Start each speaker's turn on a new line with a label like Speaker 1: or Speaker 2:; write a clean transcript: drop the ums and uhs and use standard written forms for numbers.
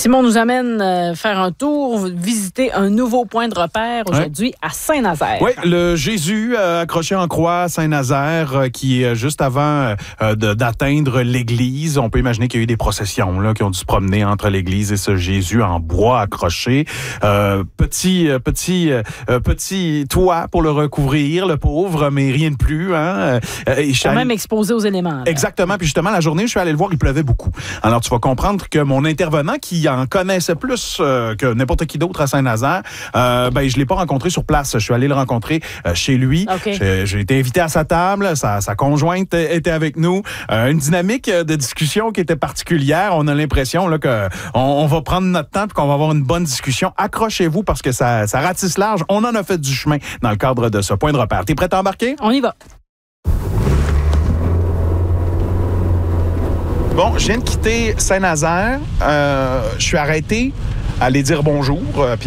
Speaker 1: Simon nous amène faire un tour, visiter un nouveau point de repère aujourd'hui à Saint-Nazaire.
Speaker 2: Oui, le Jésus accroché en croix à Saint-Nazaire qui est juste avant d'atteindre l'église. On peut imaginer qu'il y a eu des processions là, qui ont dû se promener entre l'église et ce Jésus en bois accroché. Petit toit pour le recouvrir, le pauvre, mais rien de plus. Hein.
Speaker 1: Quand même exposé aux éléments. Là.
Speaker 2: Exactement. Puis justement, la journée, je suis allé le voir, il pleuvait beaucoup. Alors, tu vas comprendre que mon intervenant, qui en connaissait plus que n'importe qui d'autre à Saint-Nazaire, je l'ai pas rencontré sur place. Je suis allé le rencontrer chez lui.
Speaker 1: Okay.
Speaker 2: J'ai été invité à sa table. Sa conjointe était avec nous. Une dynamique de discussion qui était particulière. On a l'impression là, qu'on va prendre notre temps et qu'on va avoir une bonne discussion. Accrochez-vous parce que ça ratisse large. On en a fait du chemin dans le cadre de ce point de repère. T'es prêt à embarquer?
Speaker 1: On y va.
Speaker 2: Bon, je viens de quitter Saint-Nazaire. Je suis arrêté à aller dire bonjour.